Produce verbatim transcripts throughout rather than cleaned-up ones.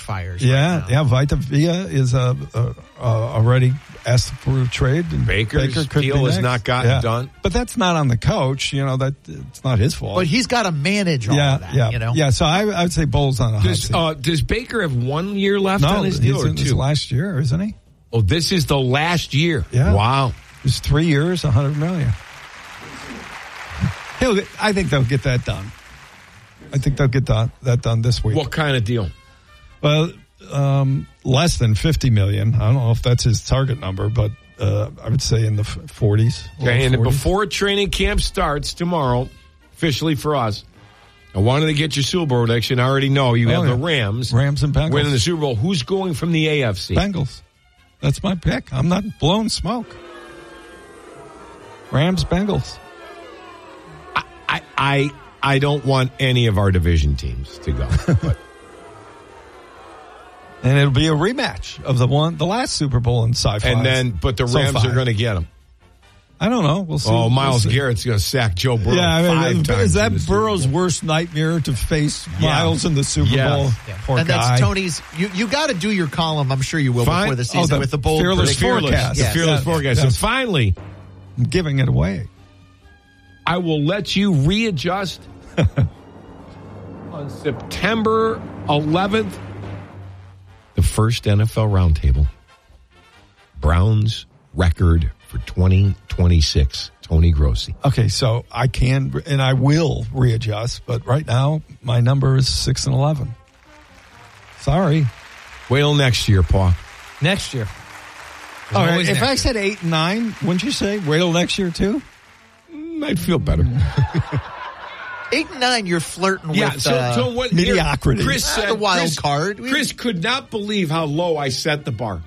fires. Yeah, right now. yeah. Vita Vea is uh, uh, uh, already asked for a trade. And Baker's Baker could deal be has next. not gotten yeah. done. But that's not on the coach. You know, that it's not his fault. But he's got to manage all yeah, of that, yeah, you know? Yeah, so I, I would say Bull's on a hot Does, seat. uh, does Baker have one year left no, on his deal he's or in his two? last year, isn't he? Oh, this is the last year. Yeah. Wow. It's three years, a hundred million. He'll. Get, I think they'll get that done. I think they'll get that, that done this week. What kind of deal? Well, um, less than fifty million. I don't know if that's his target number, but uh, I would say in the forties. Okay, and before training camp starts tomorrow, officially for us, I wanted to get your Super Bowl prediction. I already know you oh, have yeah. the Rams. Rams and Bengals. Winning the Super Bowl. Who's going from the A F C? Bengals. That's my pick. I'm not blowing smoke. Rams, Bengals. I, I, I, I don't want any of our division teams to go. But. And it'll be a rematch of the one, the last Super Bowl in sci-fi. And then, but the Rams SoFi. are going to get them. I don't know. We'll see. Oh, Miles we'll see. Garrett's going to sack Joe Burrow Yeah, I mean, five is, times. is that in the Super Burrow's Bowl. worst nightmare to face Yeah. Miles in the Super Yeah. Bowl? Yeah. Poor and guy. that's Tony's. You you got to do your column. I'm sure you will Fine. before the Oh, season the with the bold fearless prediction. Fearless, forecast. the Yes. fearless Yeah. forecast. Yes. So finally, I'm giving it away. I will let you readjust on September eleventh. The first N F L Roundtable. Browns record for twenty twenty-six. Tony Grossi. Okay, so I can and I will readjust, but right now my number is six and eleven. Sorry. Wait till next year, Paul. Next year. All right, Always if next I year. said eight and nine, wouldn't you say wait till next year too? I'd feel better. Eight and nine, you're flirting Yeah, with so, uh, so what? mediocrity. Chris Ah, said the wild Chris, card. Chris could not believe how low I set the bar.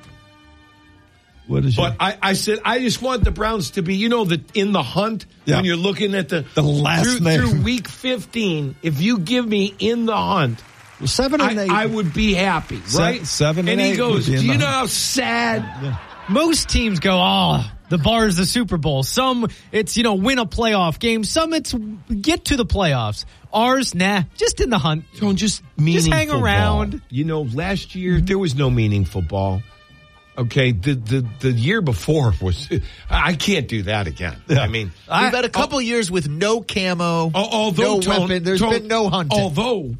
What is But I, I said I just want the Browns to be, you know, the in the hunt Yeah. when you're looking at the The last through, name. through week fifteen. If you give me in the hunt, your seven and I, eight? I would be happy, Se- right? seven and he eight goes, would be in "Do you the know hunt." how sad?" Most teams go, oh, the bar is the Super Bowl. Some it's, you know, win a playoff game. Some it's get to the playoffs. Ours, nah, just in the hunt. Don't just meaningful hang around. ball. You know, last year there was no meaningful ball. Okay, the the the year before was. I can't do that again. Yeah. I mean, We've had a couple years with no camo, Al- although no Tone- weapon. There's Tone- been no hunting. Although,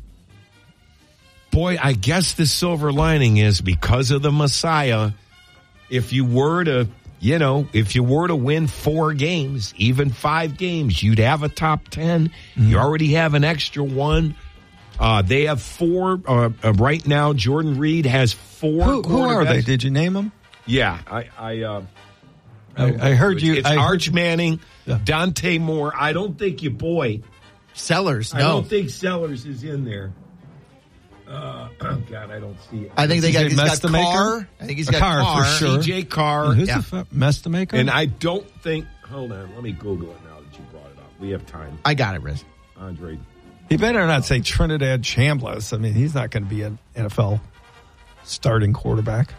boy, I guess the silver lining is because of the Messiah. If you were to, you know, if you were to win four games, even five games, you'd have a top ten. Mm-hmm. You already have an extra one. Uh, they have four uh, uh, right now. Jordan Reed has four. Who, who are they? quarterbacks. Did you name them? Yeah, I I, uh, I, I heard you. It's I heard Arch you- Manning, Yeah. Dante Moore. I don't think your boy. Sellers, I no. don't think Sellers is in there. Uh, oh God, I don't see it. I think they got, C J he's got Mestamaker? Carr. I think he's A got Carr, Carr. for sure. C J Carr. And who's Yeah. the fa- Mestamaker? And I don't think. Hold on, let me Google it now that you brought it up. We have time. I got it, Riz. Andre. He better not say Trinidad Chambliss. I mean, he's not going to be an N F L starting quarterback.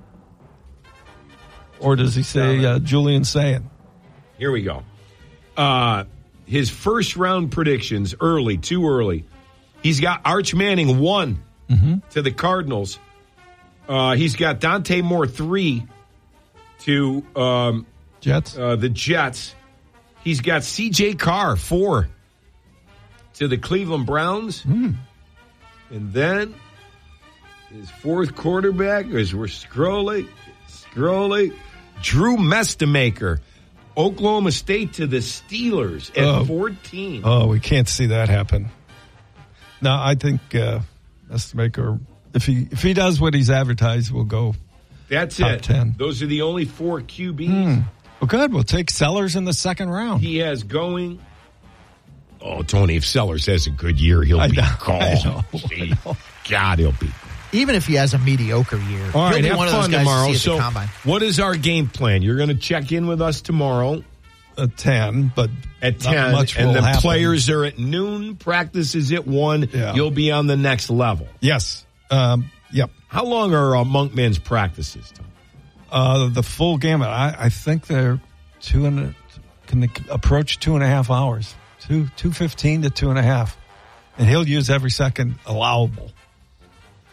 Or does he say uh, Julian Sayin? Here we go. Uh, his first round predictions early, too early. He's got Arch Manning one Mm-hmm. to the Cardinals. Uh, he's got Dante Moore three to um, Jets? uh, the Jets. He's got C J Carr four to the Cleveland Browns. Mm. And then his fourth quarterback, as we're scrolling, scrolling, Drew Mestamaker, Oklahoma State to the Steelers at Oh. fourteen. Oh, we can't see that happen. No, I think uh, Mestamaker, if he if he does what he's advertised, will go. That's top it. ten. Those are the only four Q Bs Hmm. Well, good. We'll take Sellers in the second round. he has going. Oh, Tony, if Sellers has a good year, he'll I be know, gone. I know, Gee, I know. God, he'll be. Even if he has a mediocre year, All right, he'll be have one of those fun guys tomorrow. to see at So, the combine. what is our game plan? You're going to check in with us tomorrow A ten, but at not ten, much and will the happen. players are at noon. Practice is at one. Yeah. You'll be on the next level. Yes. Um, yep. How long are uh, Monkman's practices, Tom? Uh, the full gamut. I, I think they're two and a, can they approach two and a half hours. Two two fifteen to two and a half, and he'll use every second allowable.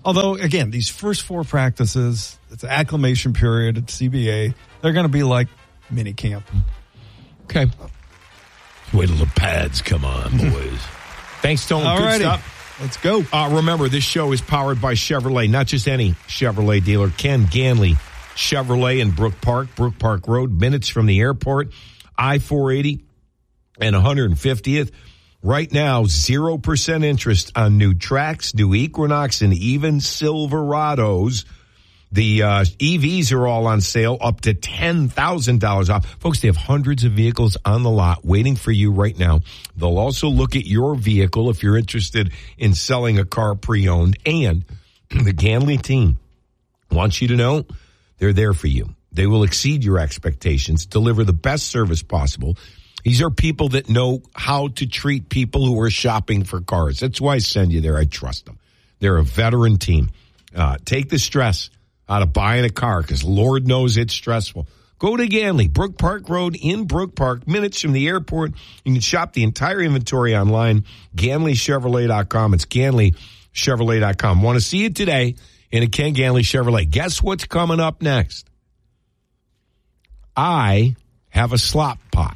Although, again, these first four practices, it's an acclimation period at C B A. They're going to be like mini camp. Okay. Wait till the pads come on, boys. Thanks, Tone. Good Alrighty. stuff. Let's go. Uh, remember, this show is powered by Chevrolet, not just any Chevrolet dealer. Ken Ganley Chevrolet in Brook Park, Brook Park Road, minutes from the airport, I four eighty and one hundred fiftieth. Right now, zero percent interest on new Trax, new Equinox, and even Silverados. The uh, E Vs are all on sale, up to ten thousand dollars off. Folks, they have hundreds of vehicles on the lot waiting for you right now. They'll also look at your vehicle if you're interested in selling a car pre-owned. And the Ganley team wants you to know they're there for you. They will exceed your expectations, deliver the best service possible. These are people that know how to treat people who are shopping for cars. That's why I send you there. I trust them. They're a veteran team. Uh, take the stress out of buying a car, because Lord knows it's stressful. Go to Ganley, Brook Park Road in Brook Park, minutes from the airport. You can shop the entire inventory online, Ganley Chevrolet dot com. It's Ganley Chevrolet dot com. Want to see it today in a Ken Ganley Chevrolet. Guess what's coming up next? I have a slop pot.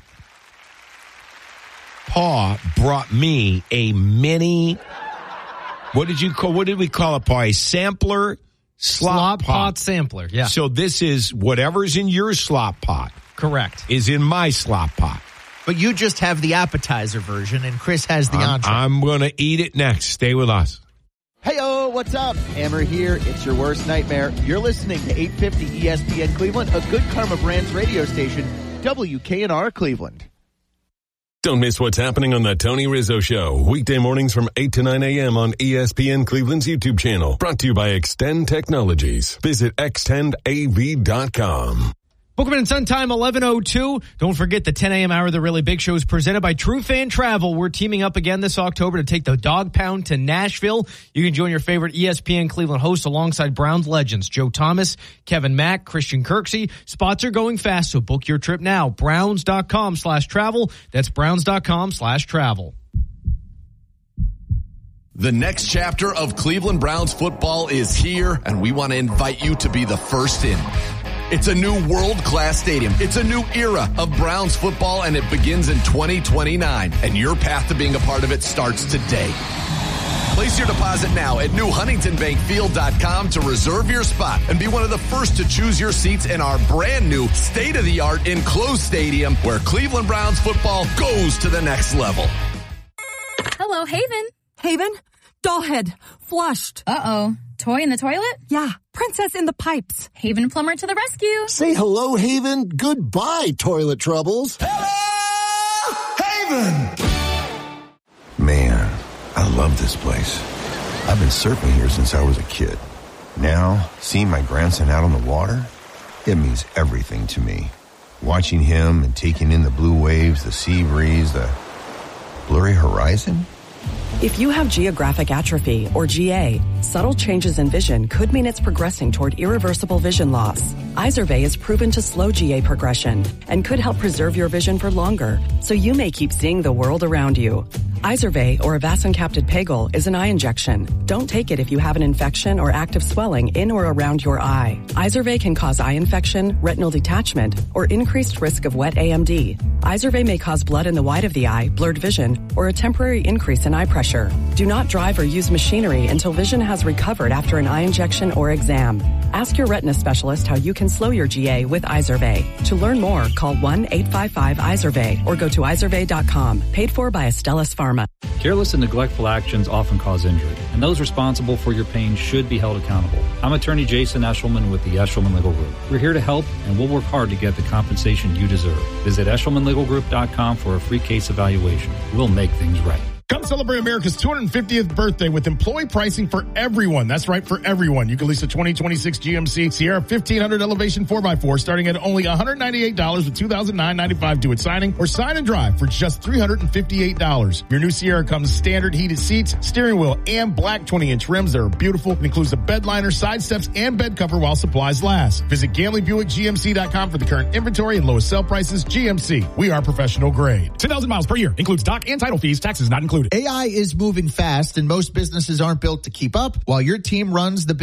Pa brought me a mini, what did you call, what did we call it, Pa? A sampler slop, Slop pot. pot sampler, yeah. So this is whatever's in your slop pot Correct. is in my slop pot. But you just have the appetizer version, and Chris has the I'm, entree. I'm going to eat it next. Stay with us. Hey-o, what's up? Hammer here. It's your worst nightmare. You're listening to eight fifty E S P N Cleveland, a Good Karma Brands radio station, W K N R Cleveland. Don't miss what's happening on the Tony Rizzo Show. Weekday mornings from eight to nine a.m. on E S P N Cleveland's YouTube channel. Brought to you by Extend Technologies. Visit extend A V dot com. Bookman and Sun time, eleven oh two. Don't forget the ten a.m. hour of the Really Big Show is presented by True Fan Travel. We're teaming up again this October to take the Dog Pound to Nashville. You can join your favorite E S P N Cleveland hosts alongside Browns legends Joe Thomas, Kevin Mack, Christian Kirksey. Spots are going fast, so book your trip now. Browns.com slash travel. That's Browns.com slash travel. The next chapter of Cleveland Browns football is here, and we want to invite you to be the first in. It's a new world-class stadium. It's a new era of Browns football, and it begins in twenty twenty-nine. And your path to being a part of it starts today. Place your deposit now at new huntington bank field dot com to reserve your spot and be one of the first to choose your seats in our brand new state-of-the-art enclosed stadium where Cleveland Browns football goes to the next level. Hello, Haven. Haven? Dollhead. Flushed. Uh-oh. Toy in the toilet? Yeah. Princess in the pipes. Haven Plumber to the rescue. Say hello, Haven. Goodbye, toilet troubles. Hello, Haven! Man, I love this place. I've been surfing here since I was a kid. Now, seeing my grandson out on the water, it means everything to me. Watching him and taking in the blue waves, the sea breeze, the blurry horizon. If you have geographic atrophy, or G A, subtle changes in vision could mean it's progressing toward irreversible vision loss. Izervay is proven to slow G A progression and could help preserve your vision for longer, so you may keep seeing the world around you. Izervay, or avacincaptad pegol, is an eye injection. Don't take it if you have an infection or active swelling in or around your eye. Izervay can cause eye infection, retinal detachment, or increased risk of wet A M D. Izervay may cause blood in the white of the eye, blurred vision, or a temporary increase in eye pressure. Do not drive or use machinery until vision has recovered after an eye injection or exam. Ask your retina specialist how you can slow your G A with Izervay. To learn more, call one eight five five Izervay or go to izervay dot com. Paid for by Astellas Pharma. Careless and neglectful actions often cause injury, and those responsible for your pain should be held accountable. I'm attorney Jason Eshelman with the Eshelman Legal Group. We're here to help, and we'll work hard to get the compensation you deserve. Visit eshelman legal group dot com for a free case evaluation. We'll make things right. Come celebrate America's two hundred fiftieth birthday with employee pricing for everyone. That's right, for everyone. You can lease a twenty twenty-six G M C Sierra fifteen hundred Elevation four by four starting at only one hundred ninety-eight dollars with two thousand nine hundred ninety-five dollars due at signing, or sign and drive for just three hundred fifty-eight dollars. Your new Sierra comes standard heated seats, steering wheel, and black twenty inch rims that are beautiful. It includes a bed liner, side steps, and bed cover while supplies last. Visit Ganley Buick G M C dot com for the current inventory and lowest sell prices. G M C. We are professional grade. ten thousand miles per year. Includes dock and title fees. Taxes not included. included. A I is moving fast, and most businesses aren't built to keep up. While your team runs the